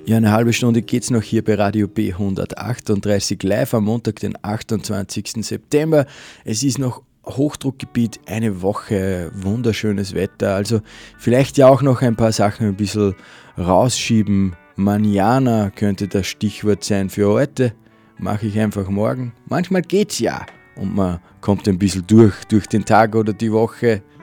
Ja, eine halbe Stunde geht's noch hier bei Radio B138 live am Montag, den 28. September. Es ist noch Hochdruckgebiet, eine Woche, wunderschönes Wetter. Also vielleicht ja auch noch ein paar Sachen ein bisschen rausschieben. Manjana könnte das Stichwort sein für heute. Mache ich einfach morgen. Manchmal geht's ja und man kommt ein bisschen durch den Tag oder die Woche.